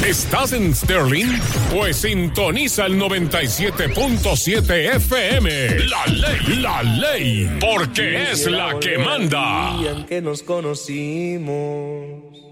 ¿Estás en Sterling? Pues sintoniza el 97.7 FM. La ley, porque es la que manda. El día en que nos conocimos.